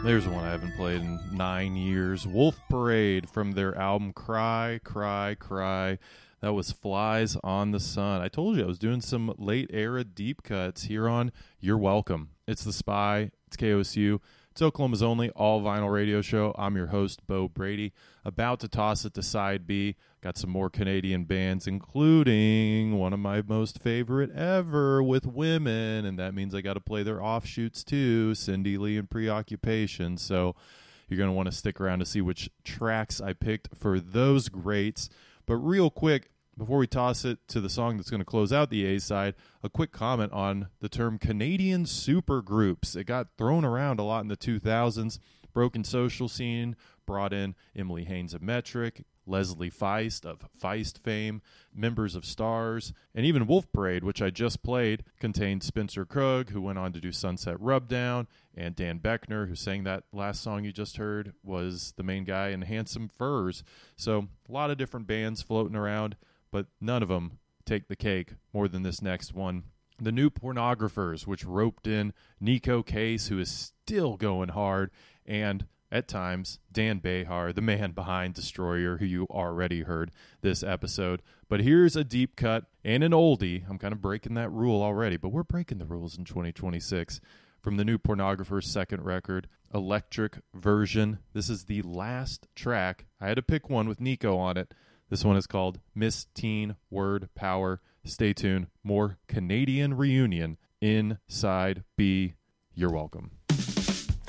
There's one I haven't played in 9 years. Wolf Parade from their album Cry, Cry, Cry. That was Flies on the Sun. I told you I was doing some late era deep cuts here on You're Welcome. It's The Spy. It's KOSU. It's Oklahoma's only all-vinyl radio show. I'm your host, Bo Brady. About to toss it to Side B. Got some more Canadian bands, including one of my most favorite ever with women, and that means I got to play their offshoots too, Cindy Lee and Preoccupation. So you're going to want to stick around to see which tracks I picked for those greats. But real quick, before we toss it to the song that's going to close out the A-side, a quick comment on the term Canadian supergroups. It got thrown around a lot in the 2000s. Broken Social Scene brought in Emily Haynes of Metric, Leslie Feist of Feist fame, members of Stars, and even Wolf Parade, which I just played, contained Spencer Krug, who went on to do Sunset Rubdown, and Dan Beckner, who sang that last song you just heard, was the main guy in Handsome Furs. So a lot of different bands floating around, but none of them take the cake more than this next one. The New Pornographers, which roped in Nico Case, who is still going hard, and at times, Dan Behar, the man behind Destroyer, who you already heard this episode. But here's a deep cut and an oldie. I'm kind of breaking that rule already, but we're breaking the rules in 2026. From the New Pornographer's second record, Electric Version. This is the last track. I had to pick one with Nico on it. This one is called Miss Teen Word Power. Stay tuned. More Canadian reunion in Side B. You're welcome.